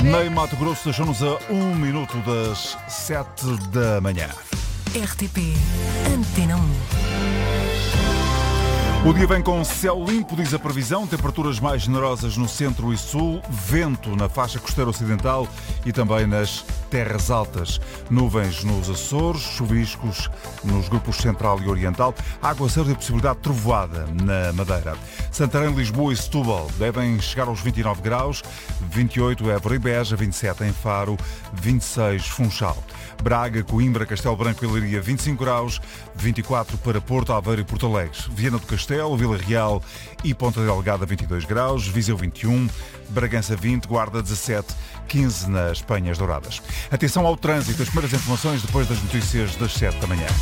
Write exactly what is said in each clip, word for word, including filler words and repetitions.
Ney Mato Grosso deixou-nos a um minuto das sete da manhã. R T P Antena um. O dia vem com céu limpo, diz a previsão, temperaturas mais generosas no centro e sul, vento na faixa costeira ocidental e também nas terras altas. Nuvens nos Açores, chuviscos nos grupos central e oriental, aguaceiro e possibilidade de trovoada na Madeira. Santarém, Lisboa e Setúbal devem chegar aos vinte e nove graus, vinte e oito Évora e Beja, vinte e sete em Faro, vinte e seis Funchal. Braga, Coimbra, Castelo Branco e Leiria, vinte e cinco graus, vinte e quatro para Porto, Aveiro e Porto Alegre. Viana do Castelo, Vila Real e Ponta Delgada, vinte e dois graus, Viseu vinte e um, Bragança vinte, Guarda dezassete, quinze nas Penhas Douradas. Atenção ao trânsito, as primeiras informações depois das notícias das sete da manhã.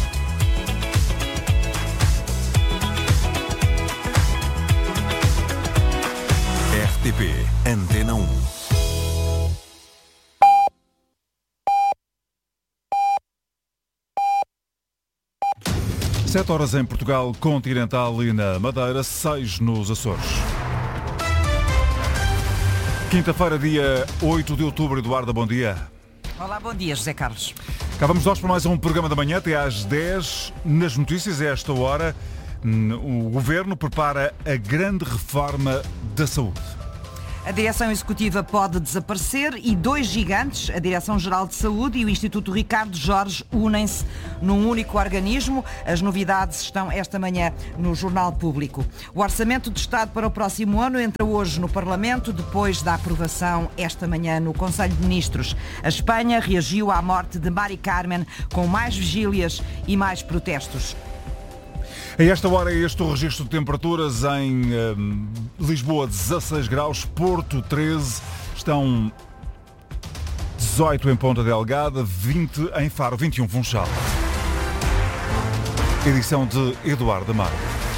R T P Antena um. sete horas em Portugal continental e na Madeira, seis nos Açores. Quinta-feira, dia oito de outubro. Eduardo, bom dia. Olá, bom dia, José Carlos. Cá vamos nós para mais um programa da manhã, até às dez. Nas notícias, a esta hora, o Governo prepara a grande reforma da saúde. A Direção Executiva pode desaparecer e dois gigantes, a Direção-Geral de Saúde e o Instituto Ricardo Jorge, unem-se num único organismo. As novidades estão esta manhã no Jornal Público. O Orçamento de Estado para o próximo ano entra hoje no Parlamento, depois da aprovação esta manhã no Conselho de Ministros. A Espanha reagiu à morte de Mari Carmen com mais vigílias e mais protestos. A esta hora é este o registro de temperaturas em um, Lisboa, dezasseis graus, Porto, treze, estão dezoito em Ponta Delgada, vinte em Faro, vinte e um Funchal. Edição de Eduardo Amaro.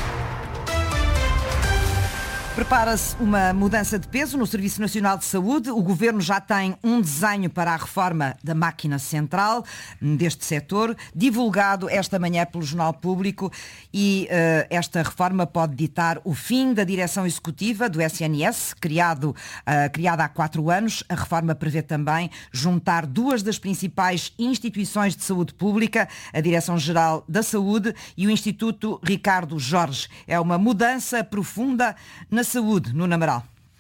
Prepara-se uma mudança de peso no Serviço Nacional de Saúde. O Governo já tem um desenho para a reforma da máquina central deste setor, divulgado esta manhã pelo Jornal Público, e uh, esta reforma pode ditar o fim da direção executiva do S N S, criado, uh, criada há quatro anos. A reforma prevê também juntar duas das principais instituições de saúde pública, a Direção-Geral da Saúde e o Instituto Ricardo Jorge. É uma mudança profunda na saúde, no Amaral.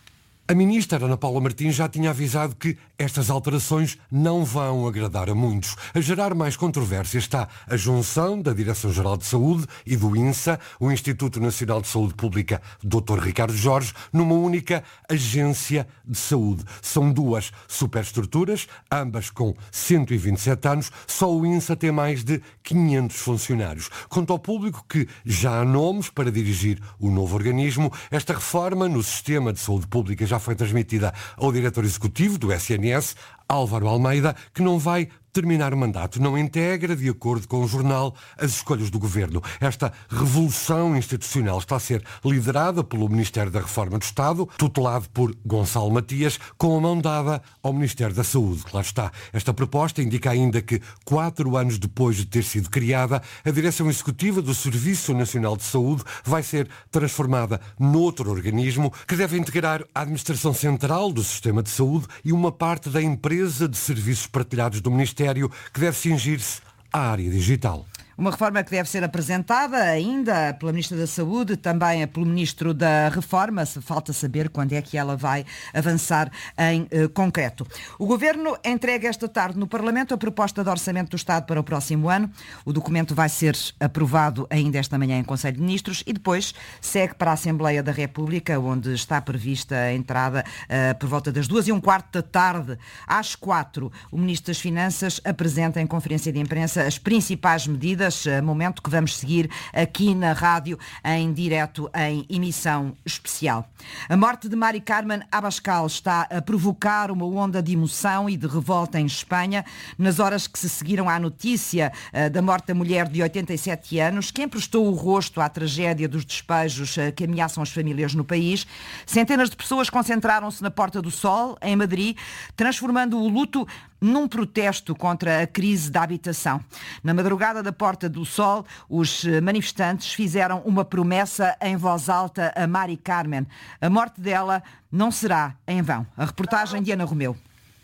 A ministra Ana Paula Martins já tinha avisado que estas alterações não vão agradar a muitos. A gerar mais controvérsia está a junção da Direção-Geral de Saúde e do INSA, o Instituto Nacional de Saúde Pública doutor Ricardo Jorge, numa única agência de saúde. São duas superestruturas, ambas com cento e vinte e sete anos, só o INSA tem mais de quinhentos funcionários. Conta ao público que já há nomes para dirigir o novo organismo. Esta reforma no sistema de saúde pública já foi transmitida ao diretor executivo do S N S, Álvaro Almeida, que não vai terminar o mandato, não integra, de acordo com o jornal, as escolhas do Governo. Esta revolução institucional está a ser liderada pelo Ministério da Reforma do Estado, tutelado por Gonçalo Matias, com a mão dada ao Ministério da Saúde. Claro está. Esta proposta indica ainda que, quatro anos depois de ter sido criada, a Direção Executiva do Serviço Nacional de Saúde vai ser transformada noutro organismo que deve integrar a Administração Central do Sistema de Saúde e uma parte da empresa de serviços partilhados do Ministério, que deve cingir-se à área digital. Uma reforma que deve ser apresentada ainda pela Ministra da Saúde, também pelo Ministro da Reforma. Falta saber quando é que ela vai avançar em eh, concreto. O Governo entrega esta tarde no Parlamento a proposta de Orçamento do Estado para o próximo ano. O documento vai ser aprovado ainda esta manhã em Conselho de Ministros e depois segue para a Assembleia da República, onde está prevista a entrada eh, por volta das duas e um quarto da tarde. Às quatro, o Ministro das Finanças apresenta em conferência de imprensa as principais medidas, momento que vamos seguir aqui na rádio em direto, em emissão especial. A morte de Mari Carmen Abascal está a provocar uma onda de emoção e de revolta em Espanha. Nas horas que se seguiram à notícia uh, da morte da mulher de oitenta e sete anos, que emprestou o rosto à tragédia dos despejos uh, que ameaçam as famílias no país, centenas de pessoas concentraram-se na Porta do Sol, em Madrid, transformando o luto num protesto contra a crise da habitação. Na madrugada da Porta do Sol, os manifestantes fizeram uma promessa em voz alta a Mari Carmen. A morte dela não será em vão. A reportagem de Ana Romeu.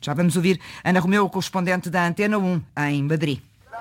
Já vamos ouvir Ana Romeu, correspondente da Antena um, em Madrid.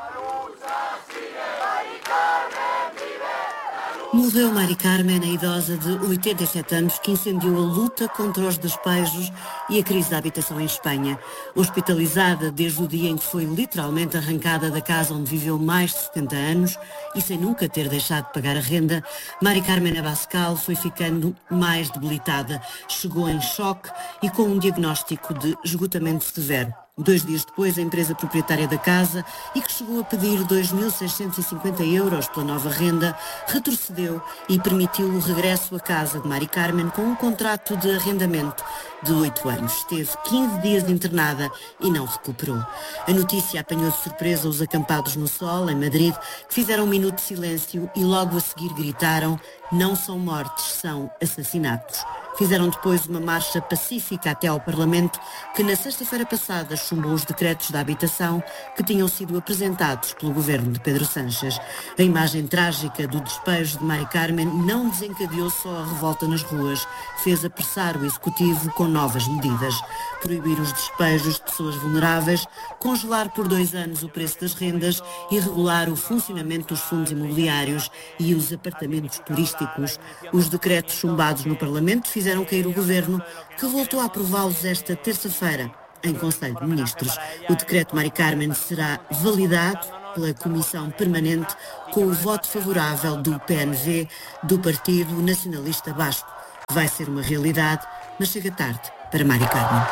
Morreu Mari Carmen, a idosa de oitenta e sete anos, que incendiou a luta contra os despejos e a crise da habitação em Espanha. Hospitalizada desde o dia em que foi literalmente arrancada da casa onde viveu mais de setenta anos e sem nunca ter deixado de pagar a renda, Mari Carmen Abascal foi ficando mais debilitada. Chegou em choque e com um diagnóstico de esgotamento severo. Dois dias depois, a empresa proprietária da casa, e que chegou a pedir dois mil seiscentos e cinquenta euros pela nova renda, retrocedeu e permitiu o regresso à casa de Mari Carmen com um contrato de arrendamento de oito anos. Esteve quinze dias internada e não recuperou. A notícia apanhou de surpresa os acampados no sol, em Madrid, que fizeram um minuto de silêncio e logo a seguir gritaram: não são mortes, são assassinatos. Fizeram depois uma marcha pacífica até ao Parlamento, que na sexta-feira passada chumbou os decretos da habitação que tinham sido apresentados pelo governo de Pedro Sánchez. A imagem trágica do despejo de Mari Carmen não desencadeou só a revolta nas ruas, fez apressar o Executivo com novas medidas. Proibir os despejos de pessoas vulneráveis, congelar por dois anos o preço das rendas e regular o funcionamento dos fundos imobiliários e os apartamentos turísticos. Os decretos chumbados no Parlamento fizeram cair o governo, que voltou a aprová-los esta terça-feira em Conselho de Ministros. O decreto Mari Carmen será validado pela Comissão Permanente com o voto favorável do P N V, do Partido Nacionalista Basco. Vai ser uma realidade, mas chega tarde para Mari Carmen.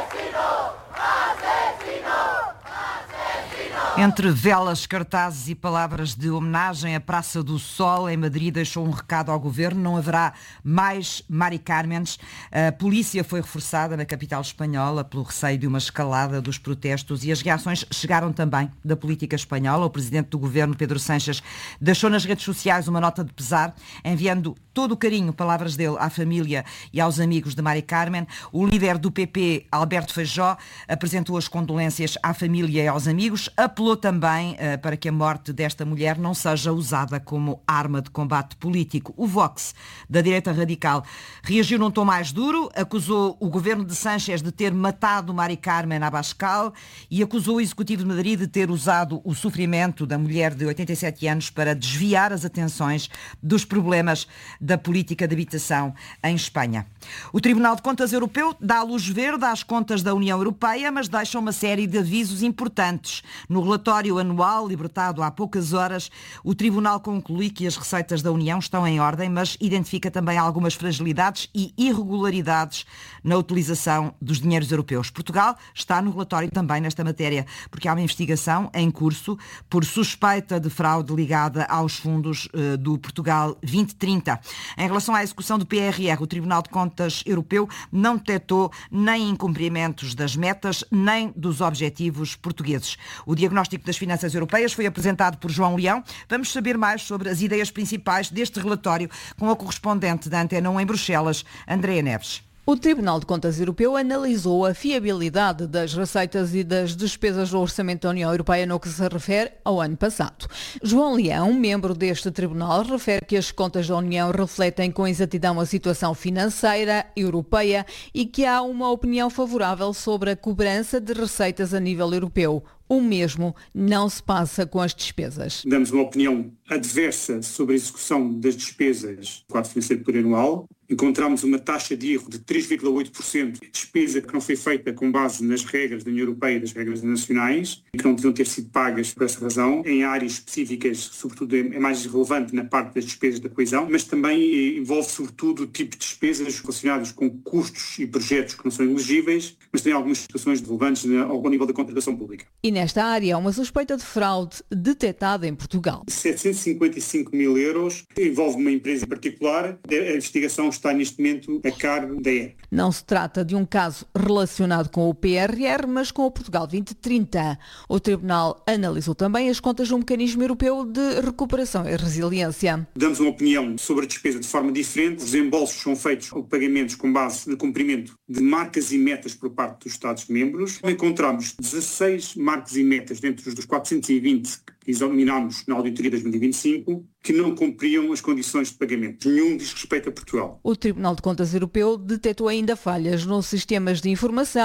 Entre velas, cartazes e palavras de homenagem, a Praça do Sol, em Madrid, deixou um recado ao governo. Não haverá mais Mari Carmens. A polícia foi reforçada na capital espanhola pelo receio de uma escalada dos protestos e as reações chegaram também da política espanhola. O presidente do governo, Pedro Sánchez, deixou nas redes sociais uma nota de pesar, enviando todo o carinho, palavras dele, à família e aos amigos de Mari Carmen. O líder do P P, Alberto Feijó, apresentou as condolências à família e aos amigos, apelou também uh, para que a morte desta mulher não seja usada como arma de combate político. O Vox, da direita radical, reagiu num tom mais duro, acusou o governo de Sánchez de ter matado Mari Carmen Abascal e acusou o Executivo de Madrid de ter usado o sofrimento da mulher de oitenta e sete anos para desviar as atenções dos problemas da política de habitação em Espanha. O Tribunal de Contas Europeu dá a luz verde às contas da União Europeia, mas deixa uma série de avisos importantes. No relatório anual, libertado há poucas horas, o Tribunal conclui que as receitas da União estão em ordem, mas identifica também algumas fragilidades e irregularidades na utilização dos dinheiros europeus. Portugal está no relatório também nesta matéria, porque há uma investigação em curso por suspeita de fraude ligada aos fundos uh, do Portugal vinte trinta. Em relação à execução do P R R, o Tribunal de Contas Europeu não detectou nem incumprimentos das metas, nem dos objetivos portugueses. O diagnóstico das finanças europeias foi apresentado por João Leão. Vamos saber mais sobre as ideias principais deste relatório com a correspondente da Antena um em Bruxelas, Andréa Neves. O Tribunal de Contas Europeu analisou a fiabilidade das receitas e das despesas do Orçamento da União Europeia no que se refere ao ano passado. João Leão, membro deste tribunal, refere que as contas da União refletem com exatidão a situação financeira europeia e que há uma opinião favorável sobre a cobrança de receitas a nível europeu. O mesmo não se passa com as despesas. Damos uma opinião adversa sobre a execução das despesas do quadro financeiro plurianual. Encontramos uma taxa de erro de três vírgula oito por cento, despesa que não foi feita com base nas regras da União Europeia e das regras nacionais, e que não deviam ter sido pagas por essa razão, em áreas específicas, sobretudo é mais relevante na parte das despesas da coesão, mas também envolve sobretudo o tipo de despesas relacionadas com custos e projetos que não são elegíveis, mas tem algumas situações relevantes ao nível da contratação pública. E nesta área há uma suspeita de fraude detectada em Portugal. setecentos e cinquenta e cinco mil euros, envolve uma empresa em particular, a investigação está neste momento a cargo da E P. Não se trata de um caso relacionado com o P R R, mas com o Portugal vinte trinta. O Tribunal analisou também as contas do Mecanismo Europeu de Recuperação e Resiliência. Damos uma opinião sobre a despesa de forma diferente. Os desembolsos são feitos ou pagamentos com base no cumprimento de marcas e metas por parte dos Estados-membros. Encontramos dezasseis marcas e metas dentro dos quatrocentos e vinte que examinámos na auditoria de dois mil e vinte e cinco, que não cumpriam as condições de pagamento. Nenhum diz respeito a Portugal. O Tribunal de Contas Europeu detectou ainda falhas nos sistemas de informação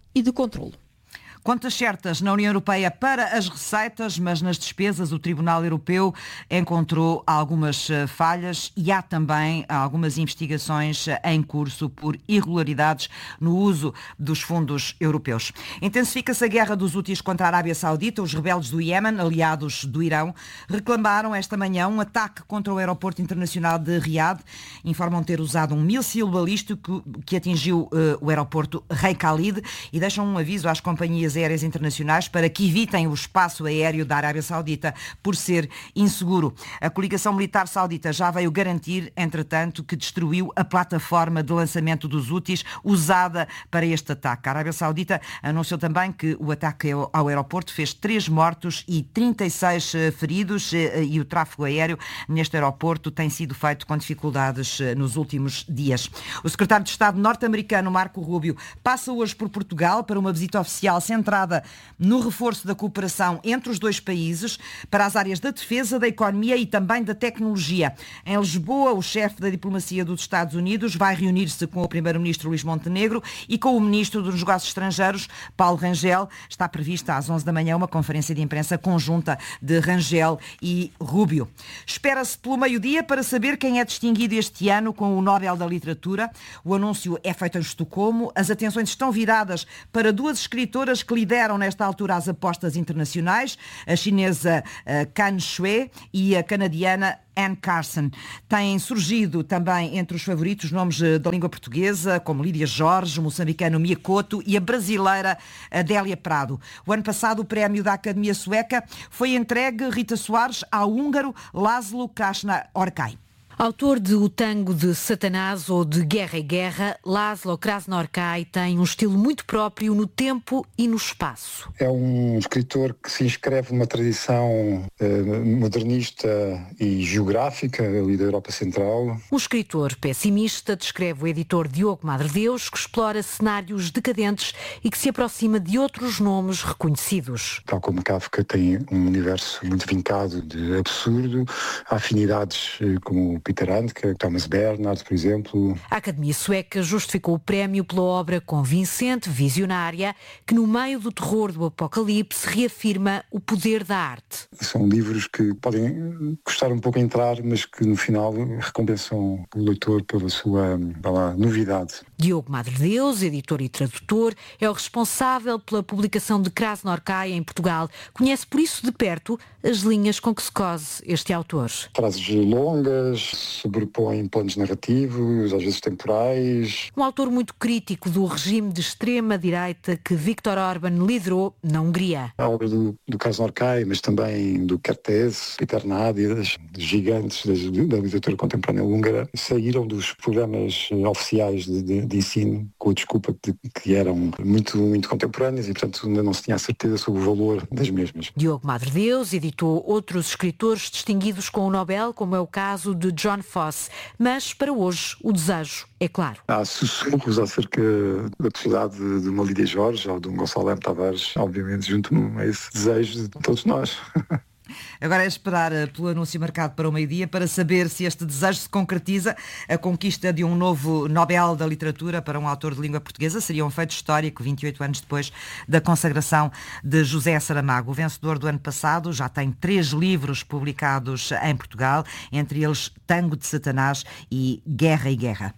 e de controlo. Contas certas na União Europeia para as receitas, mas nas despesas o Tribunal Europeu encontrou algumas falhas e há também algumas investigações em curso por irregularidades no uso dos fundos europeus. Intensifica-se a guerra dos Houthis contra a Arábia Saudita. Os rebeldes do Iémen, aliados do Irão, reclamaram esta manhã um ataque contra o aeroporto internacional de Riad. Informam ter usado um míssil balístico que atingiu uh, o aeroporto Rei Khalid e deixam um aviso às companhias aéreas internacionais para que evitem o espaço aéreo da Arábia Saudita por ser inseguro. A coligação militar saudita já veio garantir, entretanto, que destruiu a plataforma de lançamento dos Houthis usada para este ataque. A Arábia Saudita anunciou também que o ataque ao aeroporto fez três mortos e trinta e seis feridos e o tráfego aéreo neste aeroporto tem sido feito com dificuldades nos últimos dias. O secretário de Estado norte-americano, Marco Rubio, passa hoje por Portugal para uma visita oficial centrada no reforço da cooperação entre os dois países para as áreas da defesa, da economia e também da tecnologia. Em Lisboa, o chefe da diplomacia dos Estados Unidos vai reunir-se com o primeiro-ministro Luís Montenegro e com o ministro dos Negócios Estrangeiros, Paulo Rangel. Está prevista às onze da manhã uma conferência de imprensa conjunta de Rangel e Rubio. Espera-se pelo meio-dia para saber quem é distinguido este ano com o Nobel da Literatura. O anúncio é feito em Estocolmo. As atenções estão viradas para duas escritoras que lideram nesta altura as apostas internacionais, a chinesa uh, Kan Shui e a canadiana Anne Carson. Têm surgido também entre os favoritos nomes da língua portuguesa, como Lídia Jorge, o moçambicano Mia Couto e a brasileira Adélia Prado. O ano passado, o prémio da Academia Sueca foi entregue, Rita Soares, ao húngaro László Krasznahorkai. Autor de O Tango de Satanás ou de Guerra e Guerra, László Krasznahorkai tem um estilo muito próprio no tempo e no espaço. É um escritor que se inscreve numa tradição eh, modernista e geográfica ali da Europa Central. Um escritor pessimista, descreve o editor Diogo Madre Deus, que explora cenários decadentes e que se aproxima de outros nomes reconhecidos. Tal como Kafka tem um universo muito vincado de absurdo, há afinidades eh, como Peter Handke, Thomas Bernhard, por exemplo. A Academia Sueca justificou o prémio pela obra convincente, visionária, que no meio do terror do apocalipse reafirma o poder da arte. São livros que podem custar um pouco a entrar, mas que no final recompensam o leitor pela sua lá, novidade. Diogo Madre Deus, editor e tradutor, é o responsável pela publicação de Krasznahorkai em Portugal. Conhece por isso de perto as linhas com que se cose este autor. Frases longas, sobrepõe planos narrativos, às vezes temporais. Um autor muito crítico do regime de extrema-direita que Viktor Orbán liderou na Hungria. A obra do, do Krasznahorkai, mas também do Kertész, Peter Nádias, gigantes da, da literatura contemporânea húngara, saíram dos programas oficiais de, de, de ensino com a desculpa de que eram muito, muito contemporâneas e, portanto, ainda não se tinha a certeza sobre o valor das mesmas. Diogo Madre Deus editou outros escritores distinguidos com o Nobel, como é o caso de John Fosse, mas para hoje o desejo é claro. Há sussurros acerca da possibilidade de, de uma Lídia Jorge ou de um Gonçalo M. Tavares, obviamente junto-me a esse desejo de todos nós. Agora é esperar pelo anúncio marcado para o meio-dia para saber se este desejo se concretiza. A conquista de um novo Nobel da Literatura para um autor de língua portuguesa seria um feito histórico vinte e oito anos depois da consagração de José Saramago. O vencedor do ano passado já tem três livros publicados em Portugal, entre eles Tango de Satanás e Guerra e Guerra.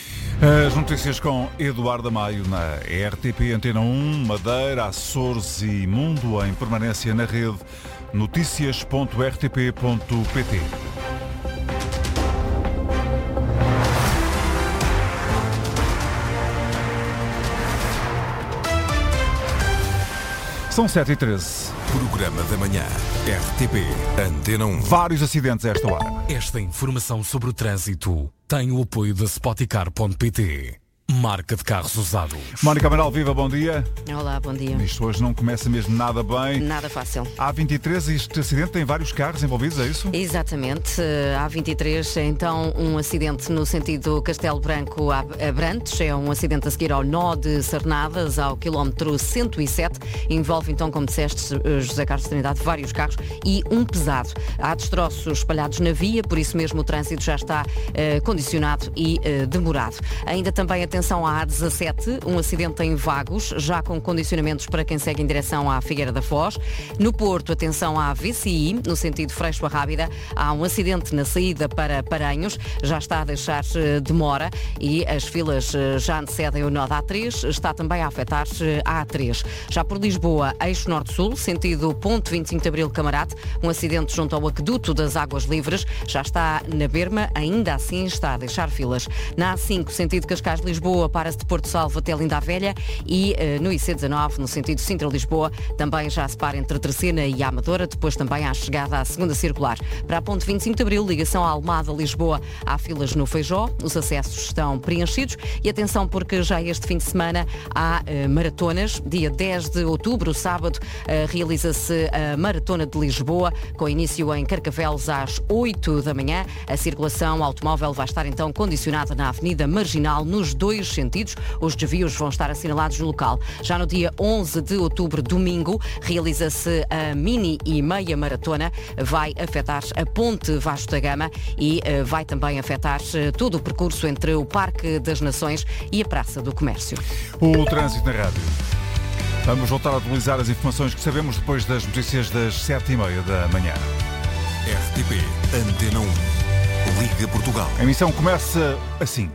As notícias com Eduardo Maio na R T P Antena um, Madeira, Açores e Mundo em permanência na rede notícias ponto r t p ponto p t. São sete e treze. Programa da manhã. R T P Antena um. Vários acidentes a esta hora. Esta informação sobre o trânsito tem o apoio da Spoticar ponto p t. Marca de carros usados. Mónica Amaral, viva, bom dia. Olá, bom dia. Isto hoje não começa mesmo nada bem. Nada fácil. A vinte e três, este acidente tem vários carros envolvidos, é isso? Exatamente. A vinte e três, então, um acidente no sentido Castelo Branco a Abrantes. É um acidente a seguir ao nó de Sarnadas, ao quilómetro cento e sete. Envolve, então, como disseste, José Carlos Trindade, vários carros e um pesado. Há destroços espalhados na via, por isso mesmo o trânsito já está uh, condicionado e uh, demorado. Ainda também atenção atenção à A dezassete, um acidente em Vagos, já com condicionamentos para quem segue em direção à Figueira da Foz. No Porto, atenção à V C I, no sentido Freixo a Rábida. Há um acidente na saída para Paranhos, já está a deixar demora e as filas já antecedem o nó da A três, está também a afetar a A três. Já por Lisboa, eixo norte-sul, sentido Ponte vinte e cinco de Abril Camarate, um acidente junto ao aqueduto das Águas Livres, já está na berma, ainda assim está a deixar filas. Na A cinco, sentido Cascais-Lisboa, para-se de Porto Salvo até Linda a Velha e uh, no I C dezanove, no sentido Sintra-Lisboa, também já se para entre Terceira e Amadora, depois também há chegada à segunda circular. Para a Ponte vinte e cinco de Abril, ligação à Almada-Lisboa, há filas no Feijó, os acessos estão preenchidos e atenção porque já este fim de semana há uh, maratonas. Dia dez de outubro, sábado, uh, realiza-se a Maratona de Lisboa, com início em Carcavelos às oito da manhã. A circulação automóvel vai estar então condicionada na Avenida Marginal nos dois sentidos. Os desvios vão estar assinalados no local. Já no dia onze de outubro, domingo, realiza-se a mini e meia maratona. Vai afetar a Ponte Vasco da Gama e uh, vai também afetar uh, todo o percurso entre o Parque das Nações e a Praça do Comércio. O trânsito na rádio. Vamos voltar a atualizar as informações que sabemos depois das notícias das sete e meia da manhã. R T P Antena um. Liga Portugal. A emissão começa assim.